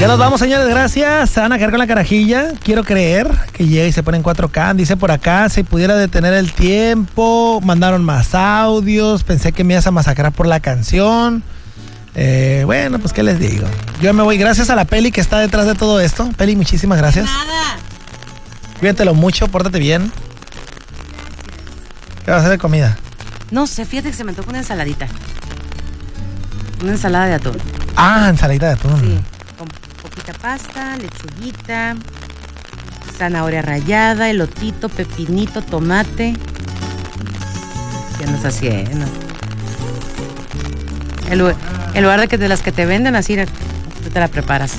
Ya nos vamos, señores, gracias. Se van a quedar con la carajilla. Quiero creer que llega y se pone en 4K. Dice por acá, si pudiera detener el tiempo. Mandaron más audios. Pensé que me ibas a masacrar por la canción. Bueno, pues qué les digo. Yo me voy, gracias a la Peli que está detrás de todo esto. Peli, muchísimas gracias. Nada. Cuídatelo mucho, pórtate bien. ¿Qué vas a hacer de comida? No sé, fíjate que se me antoja una ensaladita. Una ensalada de atún. Ah, ensaladita de atún. Sí, con poquita pasta, lechuguita, zanahoria rallada, elotito, pepinito, tomate. ¿Qué andas haciendo? En lugar de que de las que te venden así, tú te la preparas.